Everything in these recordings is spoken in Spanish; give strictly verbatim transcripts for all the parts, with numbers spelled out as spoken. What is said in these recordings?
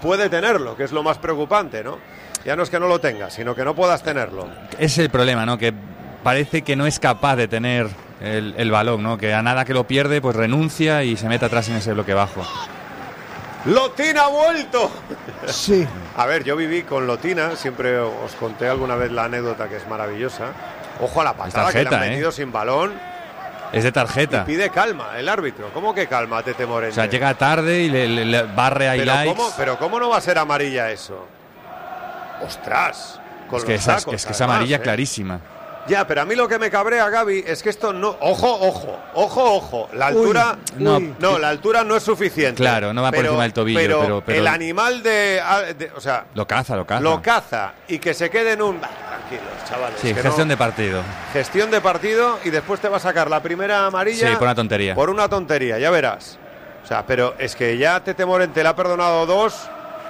puede tenerlo, que es lo más preocupante, ¿no? Ya no es que no lo tengas, sino que no puedas tenerlo. Es el problema, ¿no? Que parece que no es capaz de tener el, el balón, ¿no? Que a nada que lo pierde, pues renuncia y se mete atrás en ese bloque bajo. ¡Lotina ha vuelto! Sí. A ver, yo viví con Lotina, siempre os conté alguna vez la anécdota que es maravillosa. Ojo a la patada tarjeta, que le han metido ¿eh? sin balón. Es de tarjeta. Y pide calma el árbitro. ¿Cómo que calma, Tete Morente? O sea, llega tarde y le, le, le barre a pero likes. ¿cómo, pero ¿cómo no va a ser amarilla eso? ¡Ostras! Con es que, los esa, sacos, es, que es además, amarilla ¿eh? clarísima. Ya, pero a mí lo que me cabrea, Gaby, es que esto no... Ojo, ojo, ojo, ojo. La altura... Uy, no, uy. no, la altura no es suficiente. Claro, no va pero, por encima del tobillo. Pero, pero, pero el animal de, de... O sea... Lo caza, lo caza. Lo caza y que se quede en un... Bah, tranquilos, chavales. Sí, que gestión no, de partido. Gestión de partido y después te va a sacar la primera amarilla... Sí, por una tontería. Por una tontería, ya verás. O sea, pero es que ya Tete Morente le ha perdonado dos...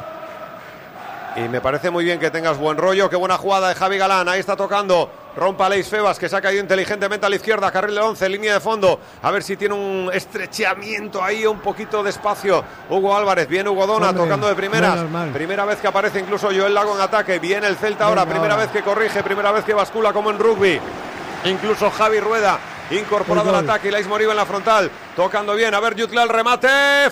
Y me parece muy bien que tengas buen rollo. Qué buena jugada de Javi Galán. Ahí está tocando. Rompa Leis Febas, que se ha caído inteligentemente a la izquierda. Carril de once, línea de fondo. A ver si tiene un estrecheamiento ahí, un poquito de espacio. Hugo Álvarez, bien Hugo Dona, Hombre, tocando de primeras. Primera vez que aparece incluso Joel Lago en ataque. Bien el Celta ahora. Venga, primera ahora. vez que corrige, primera vez que bascula como en rugby. Incluso Javi Rueda incorporado al ataque. Lais Moriba en la frontal, tocando bien. A ver, Jutla el remate,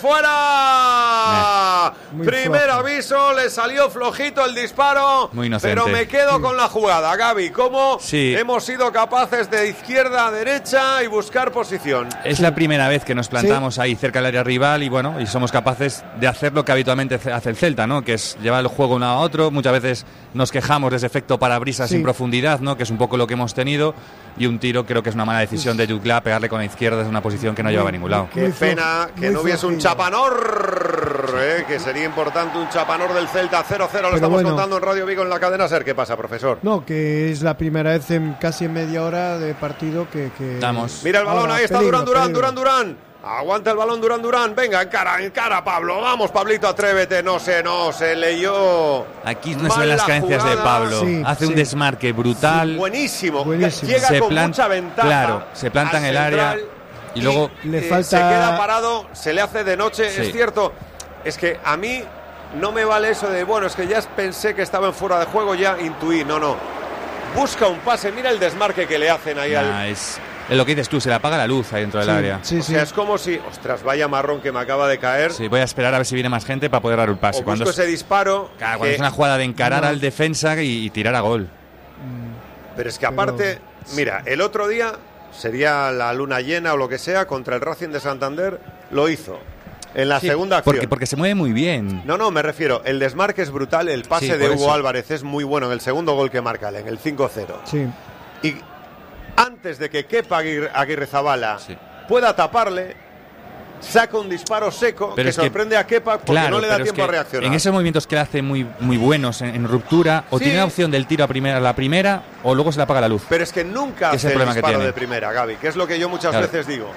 ¡fuera! Eh, Primer flojo. aviso, le salió flojito el disparo. Muy inocente. Pero me quedo sí. con la jugada, Gaby. ¿Cómo sí. hemos sido capaces de izquierda a derecha y buscar posición? Es sí. la primera vez que nos plantamos ¿Sí? ahí cerca del área rival y bueno, y somos capaces de hacer lo que habitualmente hace el Celta, ¿no? Que es llevar el juego de un lado a otro. Muchas veces nos quejamos de ese efecto parabrisas sí. sin profundidad, ¿no? Que es un poco lo que hemos tenido. Y un tiro creo que es una mala decisión de Jutla, pegarle con la izquierda desde una posición que no llevaba a ningún lado. Qué pena que no hubiese un chapanor, eh, que sería importante un chapanor del Celta. Cero cero, lo estamos bueno. contando en Radio Vigo en la cadena SER. ¿Qué pasa, profesor? No, que es la primera vez en casi en media hora de partido que... que... Damos. Mira el balón, Ahora, ahí está peligro, Durán, Durán, Durán, Durán. Aguanta el balón Durán Durán, venga, encara, encara Pablo, vamos Pablito, atrévete, no sé, no, se leyó. Aquí no se ven las carencias de Pablo, sí, hace sí. un desmarque brutal. Sí, buenísimo, buenísimo. llega se con plan... mucha ventaja. Claro, se planta en el área y, y luego le falta... se queda parado, se le hace de noche, sí. es cierto, es que a mí no me vale eso de, bueno, es que ya pensé que estaba en fuera de juego, ya intuí, no, no. Busca un pase, mira el desmarque que le hacen ahí nah, al... Es... Es lo que dices tú, se le apaga la luz ahí dentro del sí, área. Sí, o sí. sea, es como si, ostras, vaya marrón que me acaba de caer. Sí, voy a esperar a ver si viene más gente para poder dar un pase. O cuando busco es, ese disparo. Claro, cuando que, es una jugada de encarar no. al defensa y, y tirar a gol. Pero es que aparte, Pero... mira, el otro día sería la luna llena o lo que sea, contra el Racing de Santander, lo hizo. En la sí, segunda acción. Porque, porque se mueve muy bien. No, no, me refiero, el desmarque es brutal, el pase sí, de Hugo eso. Álvarez es muy bueno en el segundo gol que marca, en el cinco cero. Sí. Y antes de que Kepa Aguirre, Aguirre Zabala sí. pueda taparle, saca un disparo seco pero que es sorprende que, a Kepa porque claro, no le da pero tiempo es que a reaccionar. En esos movimientos que hace muy, muy buenos en, en ruptura, o sí. tiene la opción del tiro a, primera, a la primera, o luego se le apaga la luz. Pero es que nunca es hace el, el disparo que de primera, Gaby, que es lo que yo muchas claro. veces digo.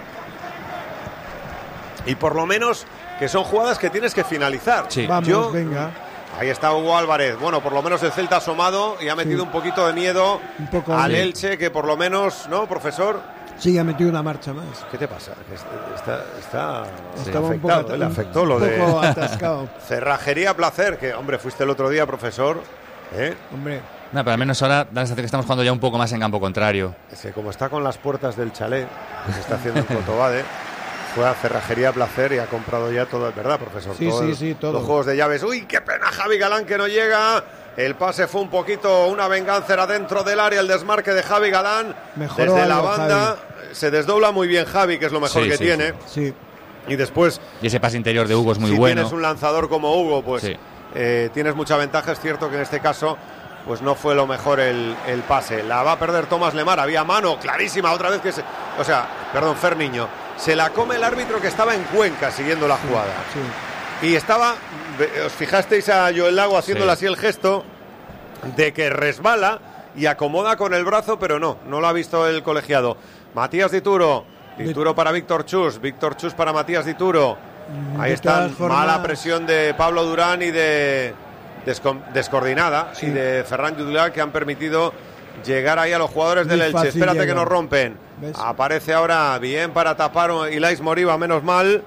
Y por lo menos que son jugadas que tienes que finalizar. Sí. Vamos, yo, venga. Ahí está Hugo Álvarez. Bueno, por lo menos el Celta ha asomado y ha metido sí. un poquito de miedo un poco al de... Elche, que por lo menos, ¿no, profesor? Sí, ha metido una marcha más. ¿Qué te pasa? Está, está, está sí. afectado, un poco, le afectó lo un de poco atascado. Cerrajería Placer, que hombre, fuiste el otro día, profesor. ¿Eh? Hombre. No, pero al menos ahora da la sensación que estamos jugando ya un poco más en campo contrario. Es que como está con las puertas del chalet, que se está haciendo en Cotobade, fue a Cerrajería Placer y ha comprado ya todo, es verdad, profesor. Sí, todo sí, el, sí, todo. Los juegos de llaves. Uy, qué pena Javi Galán que no llega. El pase fue un poquito una venganza, era dentro del área el desmarque de Javi Galán. Mejoró desde la algo, banda. Javi. Se desdobla muy bien Javi, que es lo mejor sí, que sí, tiene. Sí. Y después. Y ese pase interior de Hugo es muy si bueno. Si tienes un lanzador como Hugo, pues sí. eh, tienes mucha ventaja. Es cierto que en este caso, pues no fue lo mejor el, el pase. La va a perder Tomás Lemar. Había mano clarísima otra vez que se. O sea, perdón, Ferniño. Se la come el árbitro que estaba en Cuenca siguiendo la jugada. Sí. Y estaba. Os fijasteis a Joel Lago haciéndole sí. así el gesto de que resbala y acomoda con el brazo, pero no, no lo ha visto el colegiado. Matías Dituro, Dituro para Víctor Chus, Víctor Chus para Matías Dituro. Ahí de está, formas... mala presión de Pablo Durán y de desco- descoordinada sí. y de Ferran Jutla, que han permitido llegar ahí a los jugadores del Elche. Espérate llegan. que nos rompen. ¿Ves? Aparece ahora bien para tapar Ilais Moriba, menos mal.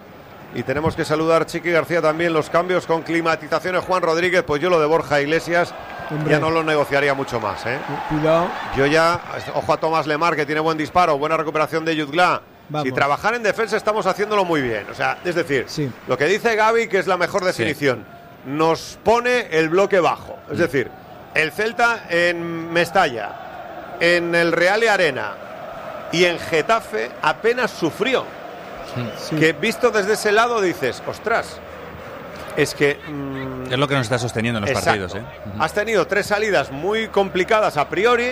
Y tenemos que saludar, Chiqui García, también los cambios con climatizaciones. Juan Rodríguez, pues yo lo de Borja Iglesias Hombre. ya no lo negociaría mucho más, ¿eh? Cuidado. Yo ya, ojo a Tomás Lemar, que tiene buen disparo, buena recuperación de Jutgla. Si trabajar en defensa estamos haciéndolo muy bien. O sea, es decir, sí. lo que dice Gaby, que es la mejor definición, sí. nos pone el bloque bajo. Es decir, el Celta en Mestalla, en el Real Arena y en Getafe apenas sufrió. Sí. Que visto desde ese lado dices, ostras, es que... Mmm, es lo que nos está sosteniendo en los exacto. partidos. ¿eh? Uh-huh. Has tenido tres salidas muy complicadas a priori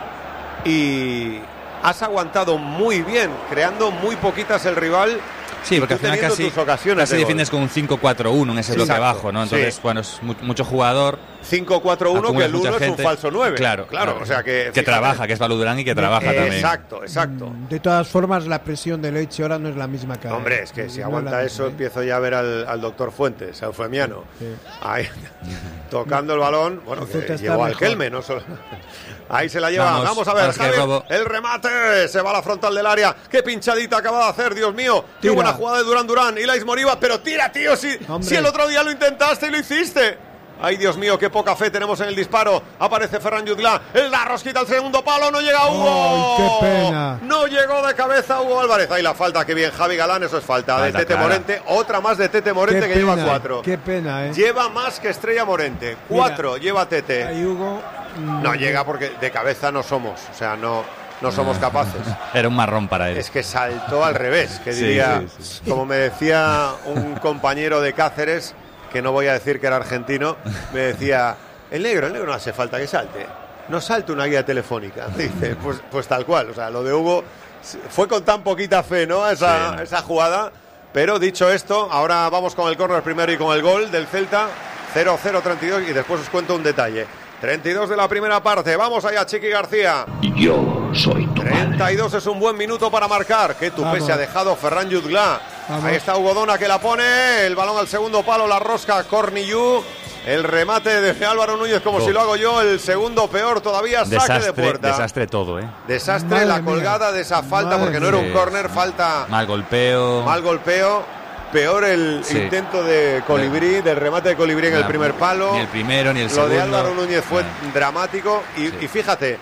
y has aguantado muy bien, creando muy poquitas el rival. Sí, porque al final casi, casi defiendes con un cinco cuatro uno en ese Exacto, bloque bajo, ¿no? Entonces, sí. bueno, es mu- mucho jugador. cinco cuatro uno, que el uno es un falso nueve. Claro, claro. claro. O sea que, que trabaja, que es Baludurán y que trabaja eh, también. Exacto, exacto. De todas formas, la presión de Leche ahora no es la misma que ahora. Hombre, es que si no aguanta eso, misma, ¿eh? empiezo ya a ver al, al doctor Fuentes, eufemiano. Sí. Ahí, tocando el balón. Bueno, el que llevó al Kelme, no solo... Ahí se la lleva, vamos, vamos a ver, Javi, el remate, se va a la frontal del área, qué pinchadita acaba de hacer, Dios mío, tira. Qué buena jugada de Durán Durán, Ilais Moriba, pero tira, tío, si, si el otro día lo intentaste y lo hiciste. Ay, Dios mío, qué poca fe tenemos en el disparo. Aparece Ferran Jutgla, el Darros quita el segundo palo, no llega Hugo. Ay, qué pena. No llegó de cabeza Hugo Álvarez. Ahí la falta, qué bien, Javi Galán, eso es falta, falta de Tete clara. Morente. Otra más de Tete Morente qué que pena, lleva cuatro. Qué pena, eh. Lleva más que Estrella Morente. Cuatro Mira, lleva Tete. Ahí Hugo... No llega porque de cabeza no somos, o sea, no, no somos capaces. Era un marrón para él. Es que saltó al revés, que diría, sí, sí, sí. como me decía un compañero de Cáceres, que no voy a decir que era argentino, me decía, el negro, el negro no hace falta que salte, no salte una guía telefónica. Dice, pues, pues tal cual, o sea, lo de Hugo fue con tan poquita fe, ¿no? Esa, sí. esa jugada, pero dicho esto, ahora vamos con el córner primero y con el gol del Celta, cero cero treinta y dos, y después os cuento un detalle. treinta y dos de la primera parte, vamos allá, Chiqui García. Yo soy tu treinta y dos es un buen minuto para marcar. Qué tupé se ha dejado Ferran Jutgla. Ahí está Hugo Dona que la pone, el balón al segundo palo, la rosca Cornillú. El remate de Álvaro Núñez, como oh. si lo hago yo, el segundo peor todavía, saque desastre, de puerta. Desastre todo, ¿eh? Desastre, Madre la mía. colgada de esa falta, Madre porque no era un córner, falta... Mal golpeo. Mal golpeo. Peor el sí. intento de Colibrí, del remate de Colibrí en no, el primer palo. Ni el primero ni el lo segundo. Lo de Álvaro Núñez fue no. dramático. Y, sí. y fíjate,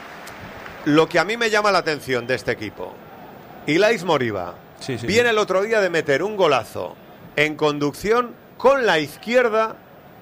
lo que a mí me llama la atención de este equipo. Ilais Moriba sí, sí, viene sí. el otro día de meter un golazo en conducción con la izquierda,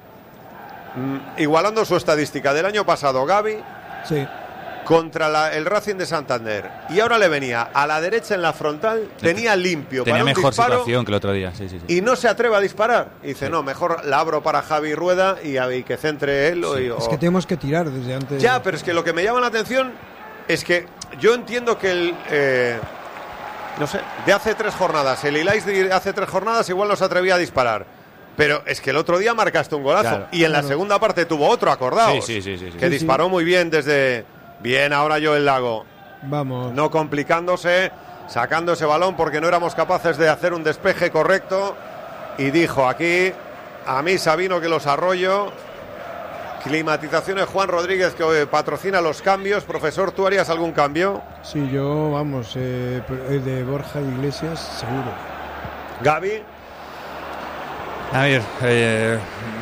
mmm, igualando su estadística del año pasado, Gaby. Sí. Contra la, el Racing de Santander. Y ahora le venía a la derecha en la frontal, tenía limpio tenía para un mejor disparo, situación que el otro día sí, sí, sí. y no se atreve a disparar. Y dice, sí. no, mejor la abro para Javi Rueda y, y que centre él. Sí. O, es que tenemos que tirar desde antes. Ya, pero es que lo que me llama la atención es que yo entiendo que el... Eh, no sé, de hace tres jornadas, el Ilais de hace tres jornadas igual no se atrevía a disparar. Pero es que el otro día marcaste un golazo. Claro, y en claro. la segunda parte tuvo otro, acordaos. Sí, sí, sí, sí, sí. Que sí, disparó sí. muy bien desde... Bien, ahora Joel Lago. Vamos. No complicándose, sacando ese balón porque no éramos capaces de hacer un despeje correcto. Y dijo aquí, a mí Sabino que los arroyo. Climatizaciones Juan Rodríguez que patrocina los cambios. Profesor, ¿tú harías algún cambio? Sí, yo, vamos, eh, de Borja Iglesias, seguro. Gaby. A ver, eh...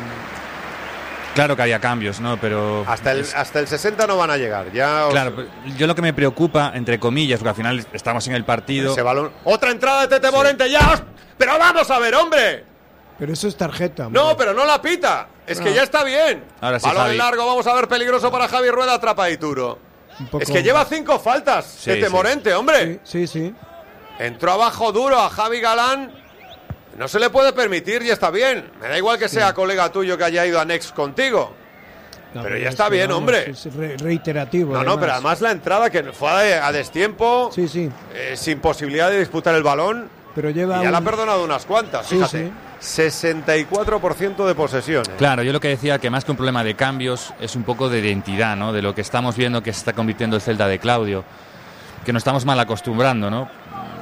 claro que había cambios, ¿no? Pero hasta el, es... hasta el sesenta no van a llegar. Ya os... Claro, yo lo que me preocupa, entre comillas, porque al final estamos en el partido. Ese balón. Otra entrada de Tete Morente, sí. ya. Os... Pero vamos a ver, hombre. Pero eso es tarjeta. No, hombre. pero no la pita. Es no. que ya está bien. Ahora sí, balón Javi. largo, vamos a ver, peligroso para Javi Rueda, atrapa y Turo. Es que lleva cinco faltas. Sí, Tete sí. Morente, hombre. Sí, sí, sí. Entró abajo duro a Javi Galán. No se le puede permitir y está bien. Me da igual que sea sí. colega tuyo que haya ido a Next contigo. No, pero ya está bien, vamos, hombre. Es re reiterativo. No, además. no, pero además la entrada que fue a, a destiempo, sí, sí. Eh, sin posibilidad de disputar el balón. Pero lleva y ya un... la ha perdonado unas cuantas, sí, fíjate. Sí. sesenta y cuatro por ciento de posesiones. Claro, yo lo que decía que más que un problema de cambios es un poco de identidad, ¿no? De lo que estamos viendo que se está convirtiendo el Celta de Claudio, que nos estamos mal acostumbrando, ¿no?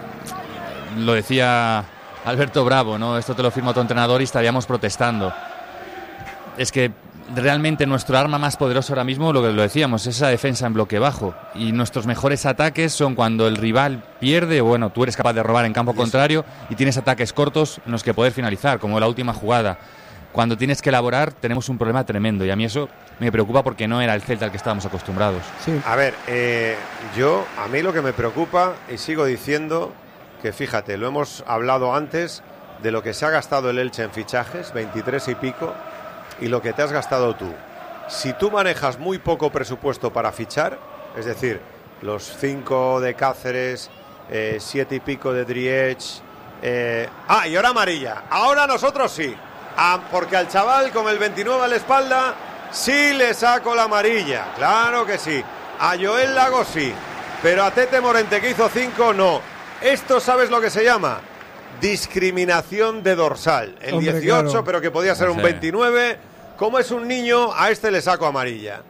Lo decía Alberto Bravo, ¿no? Esto te lo firmó tu entrenador y estaríamos protestando. Es que realmente nuestro arma más poderosa ahora mismo, lo que lo decíamos, es esa defensa en bloque bajo. Y nuestros mejores ataques son cuando el rival pierde, bueno, tú eres capaz de robar en campo contrario y tienes ataques cortos en los que poder finalizar, como la última jugada. Cuando tienes que elaborar, tenemos un problema tremendo, y a mí eso me preocupa porque no era el Celta al que estábamos acostumbrados. Sí. A ver, eh, yo, a mí lo que me preocupa, y sigo diciendo que fíjate, lo hemos hablado antes de lo que se ha gastado el Elche en fichajes, veintitrés y pico, y lo que te has gastado tú. Si tú manejas muy poco presupuesto para fichar, es decir, los cinco de Cáceres, eh, siete y pico de Driech, eh, ah, y ahora amarilla, ahora nosotros sí, ah, porque al chaval con el veintinueve a la espalda sí le saco la amarilla, claro que sí, a Joel Lago sí, pero a Tete Morente, que hizo cinco, no. Esto, ¿sabes lo que se llama? Discriminación de dorsal. El Hombre, dieciocho, claro. pero que podía ser No un sé. veintinueve. Como es un niño, a este le saco amarilla.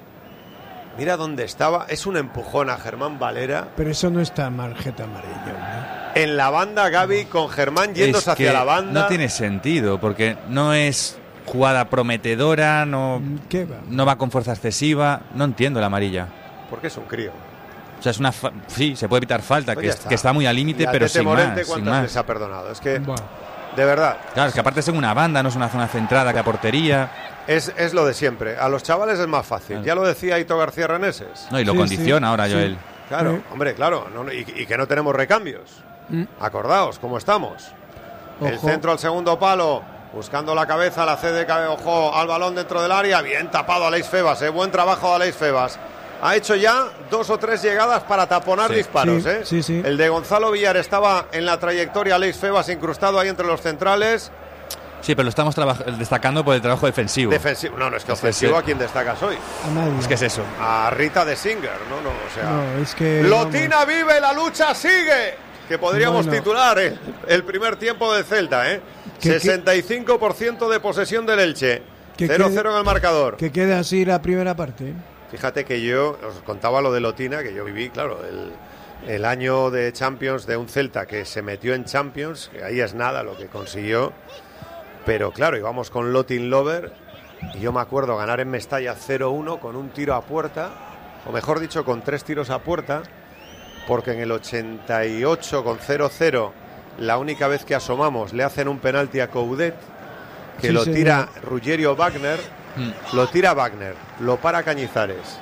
Mira dónde estaba. Es un empujón a Germán Valera. Pero eso no está marjeta amarilla, ¿no? En la banda, Gaby, con Germán yéndose Es hacia que la banda. no tiene sentido, porque no es jugada prometedora, no, ¿Qué va? no va con fuerza excesiva. No entiendo la amarilla. Porque es un crío. O sea, es una fa- sí, se puede evitar falta, Pues que, ya es- está. que está muy al Y límite, a pero Tete sin Morente, más, sin ¿cuántas les más. ha perdonado? Es que, Buah. de verdad, Claro, es que aparte es en una banda, no es una zona centrada que a portería. es, es lo de siempre. A los chavales es más fácil. Claro. Ya lo decía Hito García Reneses. No, y lo Sí, condiciona sí, ahora, sí. Joel. Claro, Sí. hombre, claro. no, y, y que no tenemos recambios. Mm. Acordaos, ¿cómo estamos? El Ojo. centro al segundo palo, buscando la cabeza, la cede, cabe, ojo, al balón dentro del área. Bien tapado Aleix Febas, ¿eh? Buen trabajo de Aleix Febas. Ha hecho ya dos o tres llegadas para taponar Sí. disparos, Sí, ¿eh? sí, sí. El de Gonzalo Villar estaba en la trayectoria, Aleix Febas incrustado ahí entre los centrales. Sí, pero lo estamos traba- destacando por el trabajo defensivo. Defensivo, no, no, es que Es que ofensivo sí. a quien destacas hoy. A nadie. Es que es eso. A Rita de Singer, no, no, o sea. No, es que. Lotina vive, la lucha sigue. Que podríamos Bueno. titular el, el primer tiempo del Celta, ¿eh? Que- que- sesenta y cinco por ciento de posesión del Elche. Que cero quede- cero en el marcador. vamos, que quede así la primera parte. Fíjate que yo os contaba lo de Lotina, que yo viví, claro, el, el año de Champions de un Celta que se metió en Champions, que ahí es nada lo que consiguió. Pero claro, íbamos con Lotin Lover y yo me acuerdo ganar en Mestalla cero uno con un tiro a puerta, o mejor dicho, con tres tiros a puerta, porque en el ochenta y ocho con cero cero, la única vez que asomamos, le hacen un penalti a Coudet, que Sí, lo señor. tira Ruggerio Wagner, Mm. lo tira Wagner, lo para Cañizares.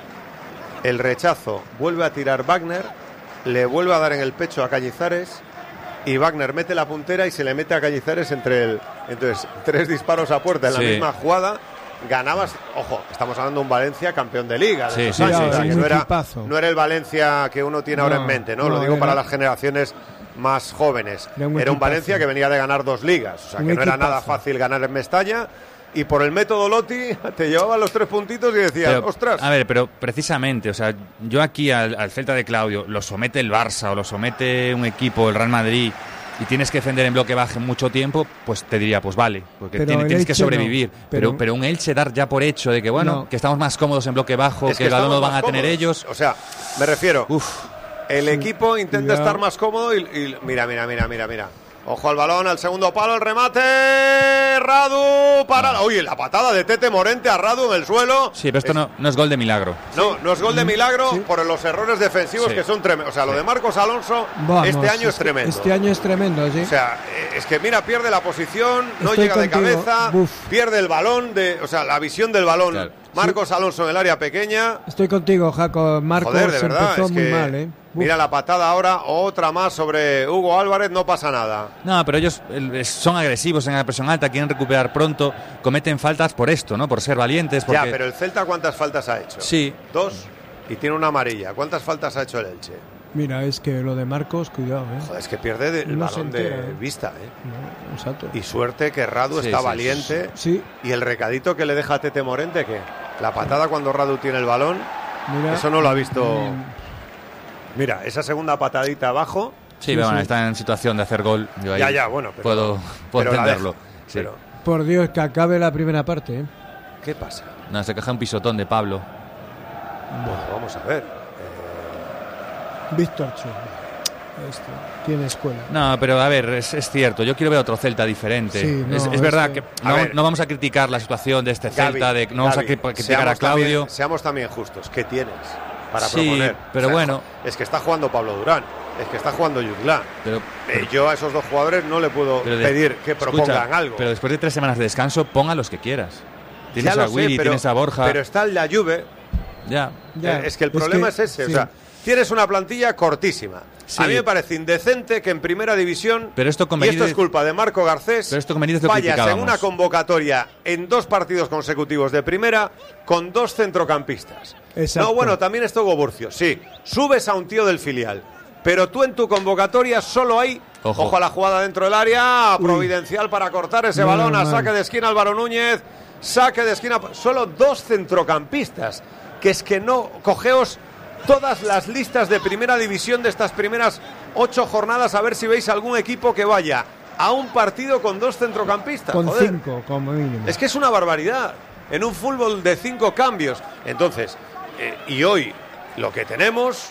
El rechazo, vuelve a tirar Wagner, le vuelve a dar en el pecho a Cañizares y Wagner mete la puntera y se le mete a Cañizares entre el... Entonces, tres disparos a puerta en la Sí. misma jugada, ganabas... Ojo, estamos hablando de un Valencia campeón de Liga. De Sí, esos sí, años, sí, o sea, sí. que Un no, era, equipazo. no era el Valencia que uno tiene ahora No, en mente, ¿no? no, Lo digo era- para las generaciones más jóvenes. Era Era un un, equipazo. Valencia que venía de ganar dos ligas, o sea, Un que no era nada equipazo. fácil ganar en Mestalla. Y por el método Lotti te llevaban los tres puntitos y decías, Pero, ostras. A ver, pero precisamente, o sea, yo aquí al, al Celta de Claudio lo somete el Barça o lo somete un equipo, el Real Madrid, y tienes que defender en bloque bajo mucho tiempo, pues te diría, pues vale, porque Pero tiene- el tienes que Elche no, sobrevivir. pero- pero, pero un Elche dar ya por hecho de que, bueno, No. que estamos más cómodos en bloque bajo, Es que, el balón estamos lo van más a tener cómodos. ellos. O sea, me refiero, Uf, el equipo intenta cuidado. estar más cómodo y, y- mira, mira, mira, mira, mira. Ojo al balón, al segundo palo, el remate. Radu para. Oye, la patada de Tete Morente a Radu en el suelo. sí, pero esto no, no es gol de milagro. No, no es gol de milagro Sí. por los errores defensivos Sí. que son tremendos. O sea, lo de Marcos Alonso Vamos, este año es este- tremendo. Este año es tremendo, sí. O sea, eh, es que mira, pierde la posición, no Estoy llega de contigo. cabeza, Buf. pierde el balón, de, o sea, la visión del balón. Claro. Marcos Alonso en el área pequeña. Estoy contigo, Jaco. Marcos Joder, de verdad, empezó es muy que mal, ¿eh? Uf. mira la patada ahora, otra más sobre Hugo Álvarez, no pasa nada. No, pero ellos el- son agresivos en la presión alta, quieren recuperar pronto, cometen faltas por esto, ¿no? Por ser valientes. Porque... Ya, pero el Celta, ¿cuántas faltas ha hecho? Sí. Dos, y tiene una amarilla. ¿Cuántas faltas ha hecho el Elche? Mira, es que lo de Marcos, cuidado, ¿eh? Joder, es que pierde de- el No se balón entera, de ¿eh? vista, ¿eh? No, exacto. Y suerte que Radu Sí, está sí, valiente. Sí, Y el recadito que le deja a Tete Morente, que la patada cuando Radu tiene el balón, mira. eso no lo ha visto. Mm, Mira, esa segunda patadita abajo. Sí, Sí, pero bueno, sí. está en situación de hacer gol. Yo ahí Ya, ya, bueno, pero- puedo, puedo pero la entenderlo. deja. Sí. Pero, Por Dios, que acabe la primera parte, ¿eh? ¿qué pasa? No, se queja un pisotón de Pablo. Bueno, vamos a ver. Víctor Chu. Este, tiene escuela. No, pero a ver, es, es cierto, yo quiero ver otro Celta diferente. Sí, no, es, es verdad este... que no, no vamos a criticar la situación de este Gaby, Celta, de, no vamos Gaby, a criticar a Claudio. También, seamos también justos, ¿qué tienes para sí, proponer? pero o sea, bueno. Es que está jugando Pablo Durán, es que está jugando Jutglà. Pero, pero eh, yo a esos dos jugadores no le puedo de, pedir que propongan escucha, algo. Pero después de tres semanas de descanso, ponga los que quieras. Tienes ya a sé, Willy, pero, tienes a Borja. Pero está el de la Juve. Ya. ya. Eh, es que el problema es, es que, es ese. sí. O sea, tienes una plantilla cortísima. Sí. A mí me parece indecente que en primera división, pero esto con y esto Benítez, es culpa de Marco Garcés, pero esto con Benítez lo vayas en criticábamos. una convocatoria en dos partidos consecutivos de primera con dos centrocampistas. Exacto. No, bueno, también es Togo Burcio, sí. Subes a un tío del filial, pero tú en tu convocatoria solo hay, ojo, ojo a la jugada dentro del área, Uy. providencial para cortar ese No, balón, a no, saque de esquina Álvaro Núñez, saque de esquina, solo dos centrocampistas, que es que no, cogeos todas las listas de primera división de estas primeras ocho jornadas, a ver si veis algún equipo que vaya a un partido con dos centrocampistas. Con joder. cinco, como mínimo. Es que es una barbaridad en un fútbol de cinco cambios. Entonces, eh, y hoy lo que tenemos,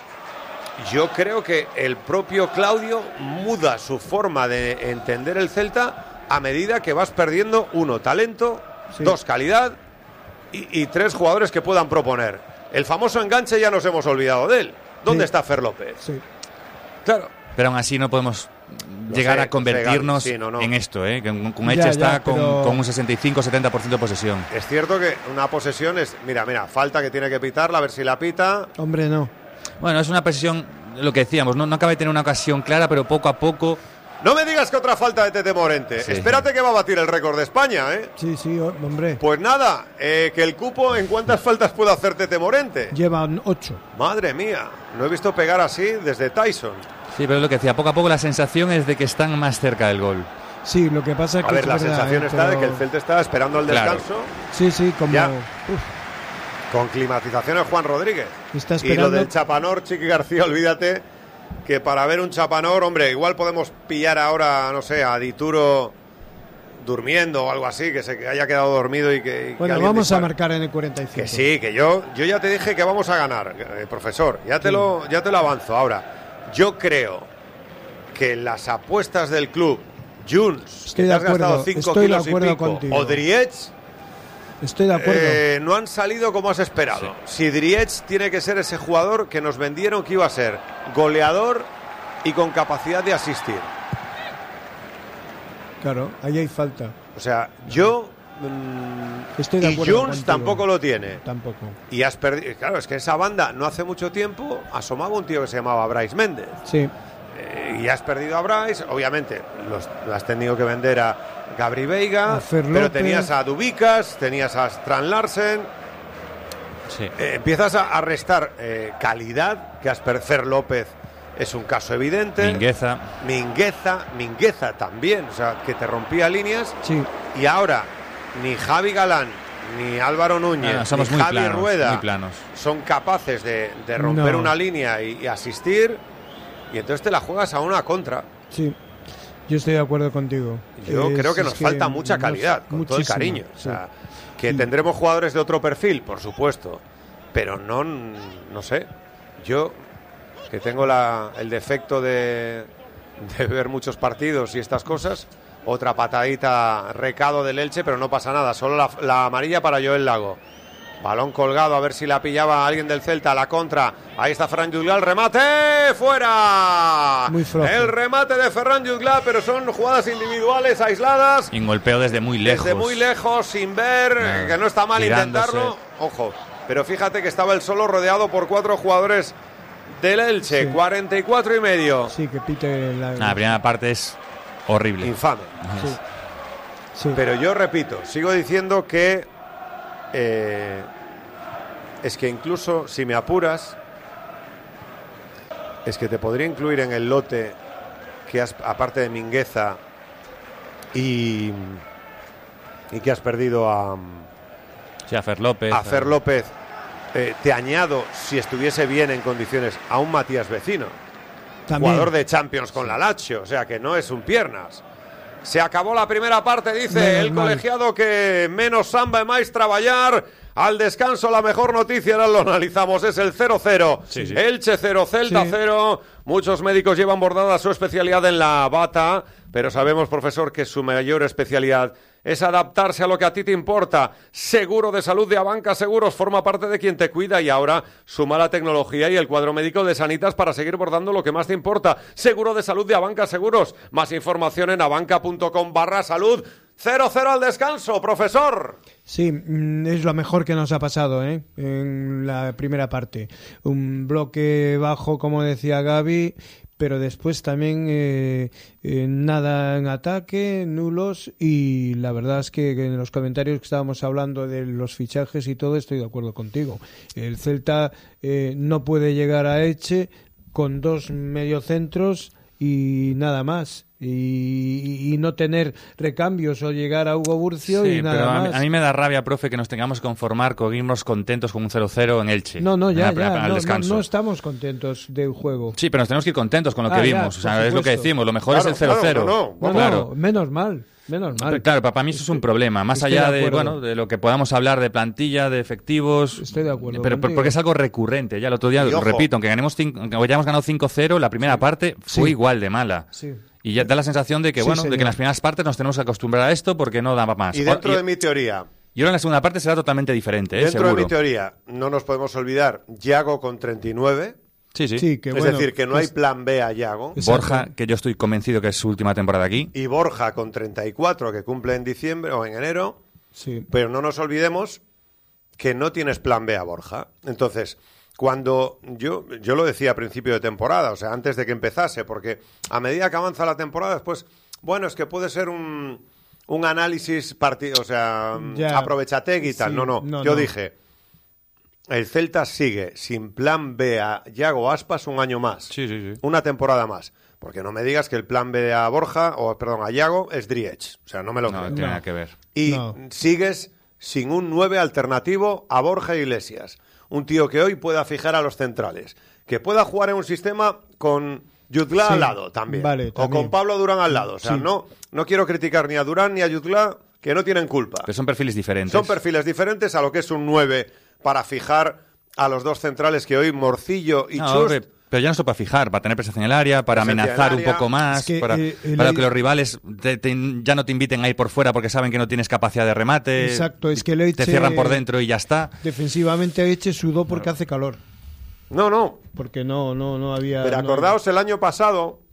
yo creo que el propio Claudio muda su forma de entender el Celta a medida que vas perdiendo, uno, talento, sí. dos, calidad y, y tres, jugadores que puedan proponer. El famoso enganche ya nos hemos olvidado de él. ¿Dónde sí. está Fer López? Sí. Claro. Pero aún así no podemos Lo llegar sé, a convertirnos sí, no, no. en esto, ¿eh? Con, con Ya, Elche ya, está pero... con, con un sesenta y cinco setenta por ciento de posesión. Es cierto que una posesión es... Mira, mira, falta que tiene que pitarla, a ver si la pita. Hombre, no. Bueno, es una posesión, lo que decíamos, no, no acaba de tener una ocasión clara, pero poco a poco... No me digas que otra falta de Tete Morente. Sí. Espérate que va a batir el récord de España, ¿eh? Sí, sí, hombre. Pues nada, eh, que el cupo, ¿en cuántas faltas puede hacer Tete Morente? Llevan ocho. Madre mía, no he visto pegar así desde Tyson. Sí, pero es lo que decía, poco a poco la sensación es de que están más cerca del gol. Sí, lo que pasa es A que ver, es la verdad, sensación eh, está de pero- que el Celta está esperando el Claro. descanso. Sí, sí, como... Ya. Uf, Con climatización es Juan Rodríguez. está Y esperando... lo del Chapanor, Chiqui García, olvídate que para ver un Chapanor, hombre, igual podemos pillar ahora, no sé, a Dituro durmiendo o algo así, que se que haya quedado dormido y que... y que Bueno, alguien vamos a dispare. marcar en el cuarenta y cinco. Que sí, que yo, yo ya te dije que vamos a ganar, eh, profesor, ya te, Sí. lo, ya te lo avanzo. Ahora, yo creo que las apuestas del club, Junts, Estoy que de te has acuerdo, gastado cinco estoy de kilos y acuerdo pico, contigo. o Driech, Estoy de acuerdo. eh, no han salido como has esperado. Si Driech tiene que ser ese jugador que nos vendieron que iba a ser goleador y con capacidad de asistir. Claro, ahí hay falta. O sea, yo... mm, Estoy de y acuerdo Junts contigo. tampoco lo tiene. Tampoco. Y has perdido... Claro, es que esa banda no hace mucho tiempo asomaba un tío que se llamaba Bryce Méndez. Sí. Eh, y has perdido a Bryce. Obviamente, los, lo has tenido que vender a Gabri Veiga. A Fer Pero López. tenías a Dubicas, tenías a Strand Larsen. Sí. Eh, empiezas a, a restar eh, calidad, que has perdido. Fer López es un caso evidente. Mingueza. Mingueza, Mingueza también, o sea, que te rompía líneas. Sí. Y ahora, ni Javi Galán, ni Álvaro Núñez, No, no, somos ni muy Javi planos, Rueda muy planos. son capaces de, de romper No. una línea y, y asistir. Y entonces te la juegas a una contra. Sí. Yo estoy de acuerdo contigo. Yo Es- creo que es nos falta mucha nos- calidad, con todo el muchísima, cariño. O sí. sea, que Sí. tendremos jugadores de otro perfil, por supuesto. Pero no, no sé. Yo, que tengo la, el defecto de, de ver muchos partidos y estas cosas, otra patadita, recado del Elche, pero no pasa nada. Solo la, la amarilla para Joel Lago. Balón colgado, a ver si la pillaba alguien del Celta, la contra. Ahí está Ferran Jutglà, el remate, fuera. Muy flojo. El remate de Ferran Jutglà, pero son jugadas individuales, aisladas. Y un golpeo desde muy lejos. Desde muy lejos, sin ver, Ah, que no está mal girándose. intentarlo. Ojo, pero fíjate que estaba él solo rodeado por cuatro jugadores del Elche, Sí. cuarenta y cuatro y medio. Sí, que pite la... La primera parte es horrible. Infame. Sí. Sí. Pero yo repito, sigo diciendo que eh, es que incluso si me apuras, es que te podría incluir en el lote que has, aparte de Mingueza y, y que has perdido a, Sí, a Fer López. a Fer López, eh, te añado, si estuviese bien en condiciones, a un Matías Vecino, También. jugador de Champions con la Lazio, o sea que no es un piernas. Se acabó la primera parte, dice Menos el mal. colegiado, que menos samba e máis traballar. Al descanso la mejor noticia, ahora lo analizamos, es el cero cero. Sí, sí. Elche cero, Celta Sí. cero. Muchos médicos llevan bordada su especialidad en la bata, pero sabemos, profesor, que su mayor especialidad es adaptarse a lo que a ti te importa. Seguro de Salud de Abanca Seguros forma parte de quien te cuida y ahora suma la tecnología y el cuadro médico de Sanitas para seguir bordando lo que más te importa. Seguro de Salud de Abanca Seguros. Más información en abanca.com barra salud. cero cero al descanso, profesor. Sí, mm, es lo mejor que nos ha pasado, ¿eh? En la primera parte. Un bloque bajo, como decía Gaby, pero después también eh, eh, nada en ataque, nulos, y la verdad es que, que en los comentarios que estábamos hablando de los fichajes y todo, estoy de acuerdo contigo. El Celta eh, no puede llegar a Elche con dos mediocentros y nada más. Y, y no tener recambios o llegar a Hugo Burcio Sí, y nada pero a más. mí, a mí me da rabia, profe, que nos tengamos que conformar con irnos contentos con un cero cero en Elche. No, no, en ya, la primera- ya. al No, descanso. no, no estamos contentos del juego. Sí, pero nos tenemos que ir contentos con lo Ah, que ya, vimos. O sea, por es lo que supuesto. decimos. Lo mejor Claro, es el cero cero. claro, no, no, No, Claro. no, menos mal, menos mal. Pero claro, para mí eso es un problema. Más estoy allá de de, acuerdo. bueno, de lo que podamos hablar de plantilla, de efectivos. Estoy de acuerdo Pero contigo. porque es algo recurrente. Ya el otro día, Y ojo. repito, aunque ganemos cinco, aunque hayamos ganado cinco cero, la primera parte fue Sí. igual de mala. Sí. Y ya da la sensación de que, Sí, bueno, de señor. que en las primeras partes nos tenemos que acostumbrar a esto porque no da más. Y dentro y, de mi teoría, y ahora en la segunda parte será totalmente diferente, ¿eh? dentro Seguro. de mi teoría, no nos podemos olvidar, Yago con treinta y nueve. Sí, sí. Sí, que es bueno, decir, que no hay es- plan B a Yago. Exacto. Borja, que yo estoy convencido que es su última temporada aquí. Y Borja con treinta y cuatro, que cumple en diciembre o en enero. Sí. Pero no nos olvidemos que no tienes plan B a Borja. Entonces, cuando yo, yo lo decía a principio de temporada, o sea, antes de que empezase, porque a medida que avanza la temporada, después, bueno, es que puede ser un, un análisis, parti- o sea, Ya. aprovechategui y tal. Sí, no, no, no, yo no. dije, el Celta sigue sin plan B a Yago Aspas un año más. Sí, sí, sí. Una temporada más. Porque no me digas que el plan B a Borja, o perdón, a Yago, es Driech. O sea, no me lo No, creo. no tiene nada que ver. Y No. sigues sin un nueve alternativo a Borja Iglesias. Un tío que hoy pueda fijar a los centrales. Que pueda jugar en un sistema con Jutla Sí, al lado también. vale, o también. con Pablo Durán al lado. O sea, Sí. no, no quiero criticar ni a Durán ni a Jutla, que no tienen culpa. Pero son perfiles diferentes. Son perfiles diferentes a lo que es un nueve para fijar a los dos centrales que hoy Morcillo y No, Chust... hombre, pero ya no solo para fijar, para tener presencia en el área, para Presencia en el amenazar un área. poco más, Es que, para, eh, el- para que los rivales te- te- ya no te inviten a ir por fuera porque saben que no tienes capacidad de remate. Exacto, es que el te Elche- cierran por dentro y ya está. Defensivamente Elche sudó porque hace calor. No, no. Porque no, no, no había... Pero no- acordaos el año pasado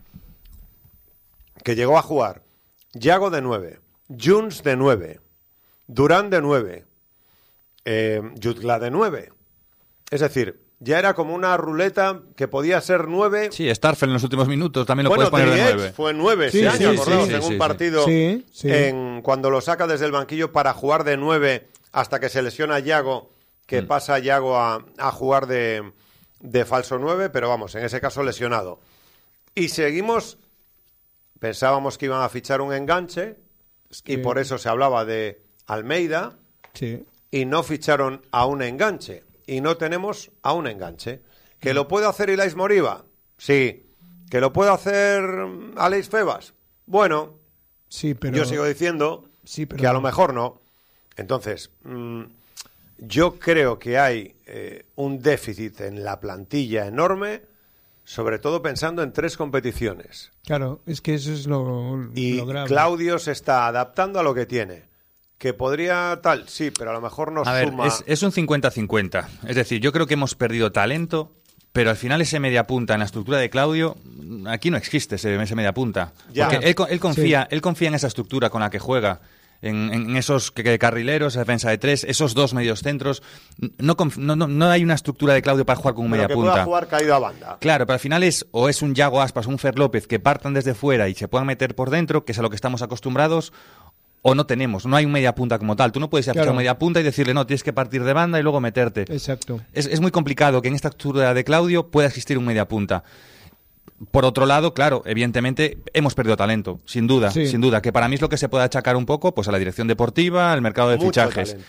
que llegó a jugar Yago de nueve, Junts de nueve, Durán de nueve, eh, Jutla de nueve. Es decir, ya era como una ruleta que podía ser nueve. Sí, Starfel en los últimos minutos también lo Bueno, puedes poner de Driech nueve. fue nueve Sí, ese sí, año, sí, acordaos, sí, en sí, un sí. partido Sí, sí. En, cuando lo saca desde el banquillo para jugar de nueve hasta que se lesiona Yago, que Mm. pasa Yago a, a jugar de, de falso nueve, pero vamos, en ese caso lesionado. Y seguimos, pensábamos que iban a fichar un enganche que- y por eso se hablaba de Almeida Sí. y no ficharon a un enganche. Y no tenemos a un enganche. ¿Que lo puede hacer Ilais Moriba? Sí. ¿Que lo puede hacer mm, Alex Febas? Bueno, Sí, pero... yo sigo diciendo Sí, pero que a lo no. mejor no. Entonces, mm, yo creo que hay eh, un déficit en la plantilla enorme, sobre todo pensando en tres competiciones. Claro, es que eso es lo, Y lo grave. Claudio se está adaptando a lo que tiene. Que podría tal, sí, pero a lo mejor no A ver, suma. es, es un cincuenta cincuenta. Es decir, yo creo que hemos perdido talento, pero al final ese mediapunta en la estructura de Claudio, aquí no existe ese, ese mediapunta. Ya. Porque él, co- él confía, Sí. él confía en esa estructura con la que juega. En, en esos que- que carrileros, esa defensa de tres, esos dos medios centros. No, conf- no, no, no hay una estructura de Claudio para jugar con un Pero que mediapunta. pueda jugar caído a banda. Claro, pero al final es o es un Yago Aspas o un Fer López que partan desde fuera y se puedan meter por dentro, que es a lo que estamos acostumbrados, o no tenemos. No hay un mediapunta como tal. Tú no puedes ir a fichar Claro. un mediapunta y decirle, no, tienes que partir de banda y luego meterte. Exacto. Es, es muy complicado que en esta estructura de Claudio pueda existir un mediapunta. Por otro lado, claro, evidentemente hemos perdido talento, sin duda, Sí. sin duda, que para mí es lo que se puede achacar un poco pues a la dirección deportiva, al mercado de Mucho fichajes. talento. Pero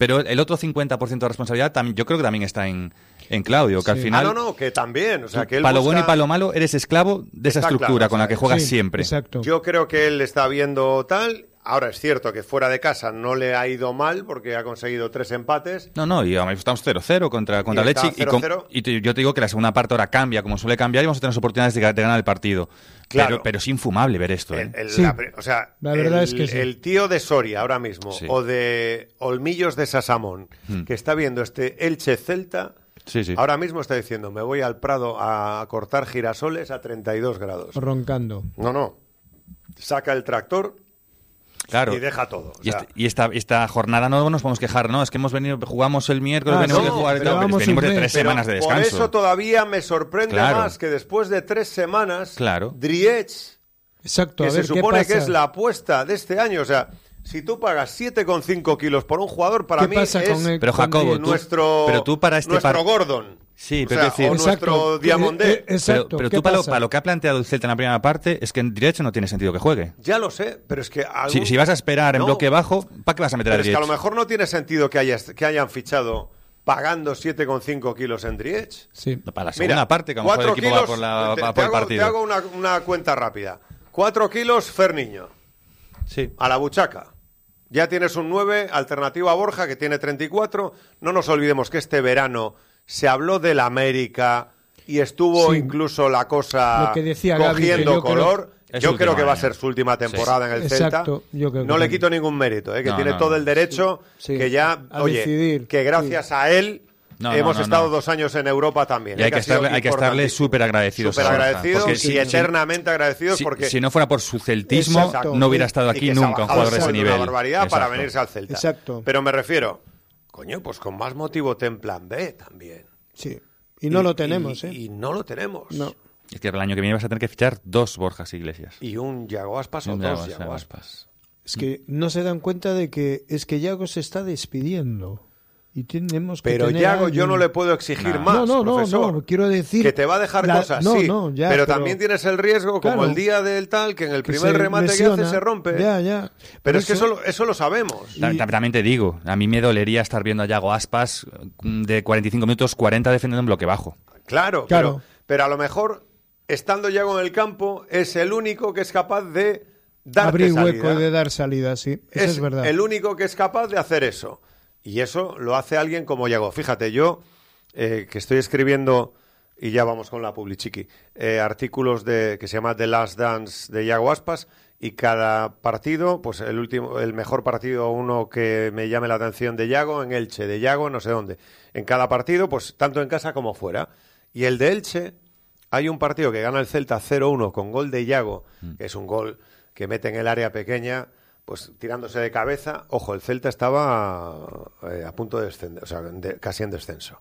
Pero el otro cincuenta por ciento de responsabilidad también, yo creo que también está en, en Claudio, que Sí. al final... Ah, no, no, que también. O sea, que él para lo busca- bueno y para lo malo, eres esclavo de esa Está estructura claro, con o sea, la que juegas Sí, siempre. Exacto. Yo creo que él está viendo tal. Ahora es cierto que fuera de casa no le ha ido mal porque ha conseguido tres empates. No, no, y además estamos cero cero contra, contra Y está Leipzig. Y, con- cero cero. y te- yo te digo que la segunda parte ahora cambia, como suele cambiar, y vamos a tener oportunidades de, ga- de ganar el partido. Claro. Pero, pero es infumable ver esto. ¿eh? El- el- Sí. la pri- o sea, La verdad el, es que sí. el tío de Soria ahora mismo, Sí. o de Olmillos de Sasamón, Mm. que está viendo este Elche Celta, Sí, sí. ahora mismo está diciendo, me voy al Prado a cortar girasoles a treinta y dos grados. Roncando. No, no. Saca el tractor Claro. y deja todo. O Y, sea, este- y esta, esta jornada no nos podemos quejar, ¿no? Es que hemos venido, jugamos el miércoles, Ah, venimos no, de jugar y pero tal, pero vamos venimos un de mes. tres pero semanas de por descanso. eso todavía me sorprende Claro. más que después de tres semanas, Claro. Driech, Exacto. que a se ver qué supone que pasa. es la apuesta de este año, o sea, si tú pagas siete coma cinco kilos por un jugador, para ¿Qué mí pasa es con el- Pero, con Jacobo, el- tú- nuestro, pero tú para este nuestro par- Gordon. Sí, O pero sea, es decir- o Exacto. nuestro Diamondé. Eh, eh, Exacto. Pero, pero ¿qué tú para lo, pasa? para lo que ha planteado el Celta en la primera parte, es que en derecho no tiene sentido que juegue. Ya lo sé, pero es que algún- Si, si vas a esperar en No, bloque bajo, ¿para qué vas a meter a pero es que a lo Driech? mejor no tiene sentido que, hayas, que hayan fichado pagando siete coma cinco kilos en Driech. Sí. Para la segunda Mira, parte, que a lo mejor el cuatro equipo va kilos, por, la, te, va te por el hago, partido. te hago una, una cuenta rápida. Cuatro kilos, Ferniño, Sí. a la buchaca. Ya tienes un nueve, alternativo a Borja, que tiene treinta y cuatro. No nos olvidemos que este verano se habló del América y estuvo Sí. incluso la cosa Lo que decía Gaby, que cogiendo yo creo- color. Es Yo su creo último que va a año. ser su última temporada en el Exacto, Celta. yo creo que no le también. quito ningún mérito, ¿eh? que No, tiene no, todo no. el derecho, Sí, que ya, a oye, decidir, que gracias a él No, hemos no, no, estado no. dos años en Europa también. Y ¿eh? hay que, ha sido estarle, hay que estarle importantísimo. súper agradecidos. Súper agradecidos Porque y si, eternamente agradecidos si- porque si no fuera por su celtismo, Exacto. no hubiera estado y aquí que se ha nunca un bajado jugador de el ese sueldo nivel. una barbaridad para Exacto. venirse al Celta. Exacto. Pero me refiero, coño, pues con más motivo ten plan B también. Sí. Y no lo tenemos, y- ¿eh? Y no lo tenemos. No. Es que el año que viene vas a tener que fichar dos Borjas Iglesias. Y un Yago Aspas o Un dos Yago Yago Aspas. Aspas. Es que no se dan cuenta de que es que Yago se está despidiendo. Y tenemos que Pero tener Yago, alguien- yo no le puedo exigir No. más, No, no, no, profesor. no, quiero decir... Que te va a dejar la- cosas, no, sí. no, ya, pero, pero- también tienes el riesgo, como Claro. el día del tal, que en el que primer se remate lesiona. que hace se rompe. Ya, ya. Pero Por es que eso, lo- eso lo sabemos. Ta- ta- También te digo, a mí me dolería estar viendo a Yago Aspas mm, de cuarenta y cinco minutos, cuarenta defendiendo en bloque bajo. Claro, Claro. Pero, pero a lo mejor, estando Yago en el campo, es el único que es capaz de darte Abrir salida. hueco de dar salida, sí. Eso es es verdad. el único que es capaz de hacer eso. Y eso lo hace alguien como Yago. Fíjate, yo eh, que estoy escribiendo, y ya vamos con la publichiqui, eh, artículos de que se llama The Last Dance de Yago Aspas, y cada partido, pues el último, el mejor partido, uno que me llame la atención de Yago, en Elche, de Yago, no sé dónde. En cada partido, pues tanto en casa como fuera. Y el de Elche, hay un partido que gana el Celta cero uno con gol de Yago, que es un gol que mete en el área pequeña, pues tirándose de cabeza. Ojo, el Celta estaba eh, a punto de descender, o sea, de- casi en descenso.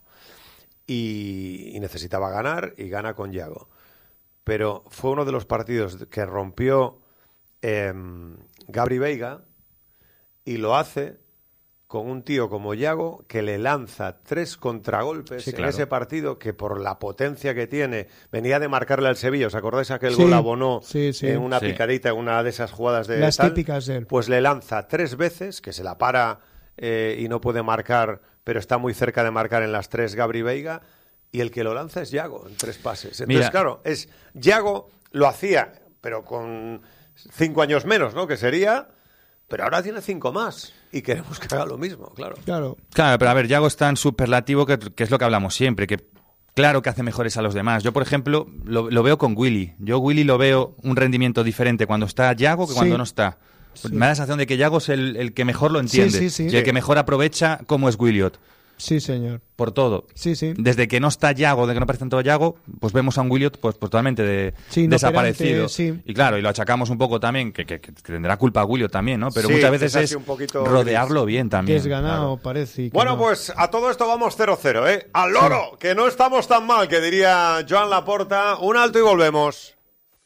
Y, y necesitaba ganar, y gana con Yago. Pero fue uno de los partidos que rompió eh, Gabri Veiga, y lo hace con un tío como Yago, que le lanza tres contragolpes Sí, en claro. ese partido, que por la potencia que tiene, venía de marcarle al Sevilla. ¿Os acordáis aquel Sí, gol abonó sí, sí. en una Sí. picadita, en una de esas jugadas de Las tal? típicas de él. Pues le lanza tres veces, que se la para eh, y no puede marcar, pero está muy cerca de marcar en las tres Gabri Veiga, y el que lo lanza es Yago en tres pases. Entonces, Mira. claro, es Yago lo hacía, pero con cinco años menos, ¿no? Que sería, pero ahora tiene cinco más y queremos que haga lo mismo, claro. Claro. Claro, pero a ver, Yago es tan superlativo que, que es lo que hablamos siempre, que claro que hace mejores a los demás. Yo, por ejemplo, lo, lo veo con Willy. Yo Willy lo veo un rendimiento diferente cuando está Yago que Sí. cuando no está. Sí. Me da la sensación de que Yago es el, el que mejor lo entiende Sí, sí, sí. y el que mejor aprovecha cómo es Williot. Sí, señor. Por todo. Sí, sí. Desde que no está Yago, de que no aparece tanto Yago, pues vemos a un Williot pues, pues totalmente de- Sí, desaparecido. inoperante, sí. Y claro, y lo achacamos un poco también, que, que- que tendrá culpa Williot también, ¿no? Pero Sí, muchas que veces es así es un poquito rodearlo bien también. Desganado, claro. parece. y que Bueno, no. pues a todo esto vamos cero cero, ¿eh? ¡Al loro! Que no estamos tan mal, que diría Joan Laporta. Un alto y volvemos.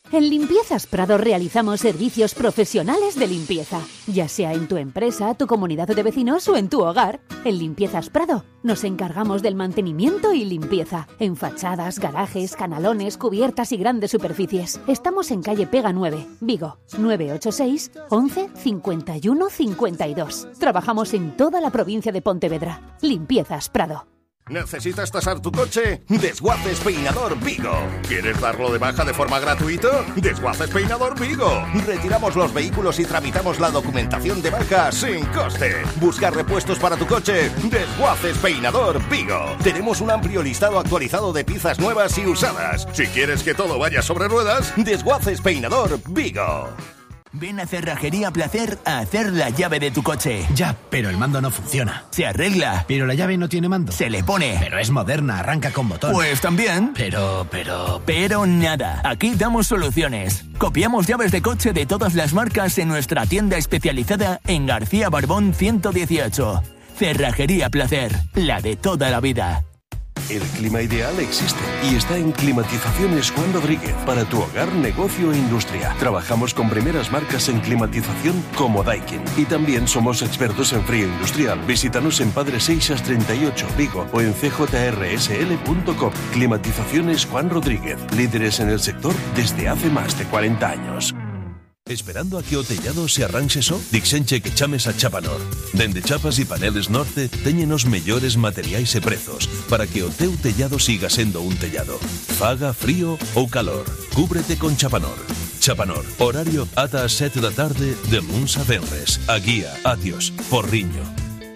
En Limpiezas Prado realizamos servicios profesionales de limpieza, ya sea en tu empresa, tu comunidad de vecinos o en tu hogar. En Limpiezas Prado nos encargamos del mantenimiento y limpieza en fachadas, garajes, canalones, cubiertas y grandes superficies. Estamos en calle Pega nueve, Vigo, nueve ocho seis, once, cincuenta y uno, cincuenta y dos. Trabajamos en toda la provincia de Pontevedra. Limpiezas Prado. ¿Necesitas tasar tu coche? Desguaces Peinador Vigo. ¿Quieres darlo de baja de forma gratuita? Desguaces Peinador Vigo. Retiramos los vehículos y tramitamos la documentación de baja sin coste. ¿Buscar repuestos para tu coche? Desguaces Peinador Vigo. Tenemos un amplio listado actualizado de piezas nuevas y usadas. Si quieres que todo vaya sobre ruedas, Desguaces Peinador Vigo. Ven a Cerrajería Placer a hacer la llave de tu coche. Ya, pero el mando no funciona. Se arregla. Pero la llave no tiene mando. Se le pone. Pero es moderna, arranca con botón. Pues también. Pero, pero... Pero nada. Aquí damos soluciones. Copiamos llaves de coche de todas las marcas en nuestra tienda especializada en García Barbón ciento dieciocho. Cerrajería Placer, la de toda la vida. El clima ideal existe y está en Climatizaciones Juan Rodríguez para tu hogar, negocio e industria. Trabajamos con primeras marcas en climatización como Daikin y también somos expertos en frío industrial. Visítanos en Padre Seixas treinta y ocho, Vigo o en c j r s l punto com. Climatizaciones Juan Rodríguez, líderes en el sector desde hace más de cuarenta años. Esperando a que o tellado se arranxe só? Dixenche que chames a Chapanor. Dende chapas e paneles Norte teñen os mellores materiais e prezos para que o teu tellado siga sendo un tellado. Faga frío ou calor. Cúbrete con Chapanor. Chapanor. Horario ata as sete da tarde de luns a venres. A guía, adiós, Porriño.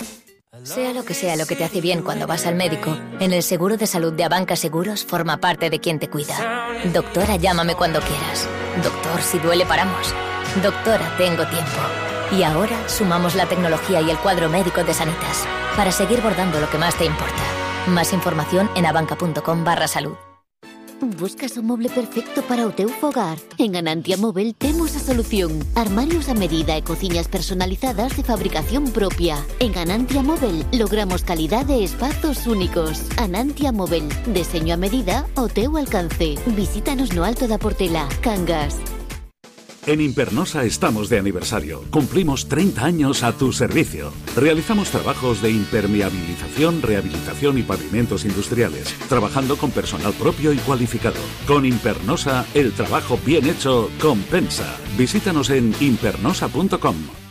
Sea lo que sea lo que te hace bien cuando vas al médico, en el seguro de salud de Abanca Seguros forma parte de quien te cuida. Doctora, llámame cuando quieras. Doctor, si duele paramos. Doctora, tengo tiempo. Y ahora sumamos la tecnología y el cuadro médico de Sanitas para seguir bordando lo que más te importa. Más información en abanca.com barra salud. Buscas o moble perfecto para o teu fogar? En Anantia Móvel temos a solución. Armarios a medida e cociñas personalizadas de fabricación propia. En Anantia Móvel logramos calidade e espazos únicos. Anantia Móvel, deseño a medida ao teu alcance. Visítanos no Alto da Portela, Cangas. En Impernosa estamos de aniversario. Cumplimos treinta años a tu servicio. Realizamos trabajos de impermeabilización, rehabilitación y pavimentos industriales, trabajando con personal propio y cualificado. Con Impernosa, el trabajo bien hecho compensa. Visítanos en impernosa punto com.